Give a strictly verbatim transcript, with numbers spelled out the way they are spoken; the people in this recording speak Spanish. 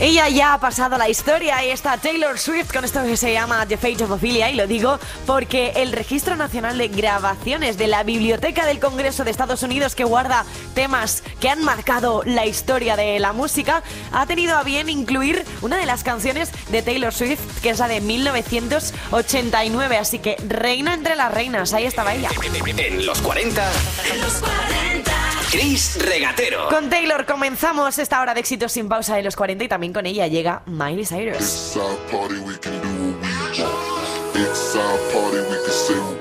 Ella ya ha pasado la historia y está Taylor Swift con esto que se llama The Fate of Ophelia, y lo digo porque el Registro Nacional de Grabaciones de la Biblioteca del Congreso de Estados Unidos, que guarda temas que han marcado la historia de la música, ha tenido a bien incluir una de las canciones de Taylor Swift, que es la de mil novecientos ochenta y nueve, así que reina entre las reinas, ahí estaba ella. En los cuarenta, en los cuarenta, Chris Regatero. Con Taylor comenzamos esta hora de éxitos sin pausa de los cuarenta, y también con ella llega Miley Cyrus.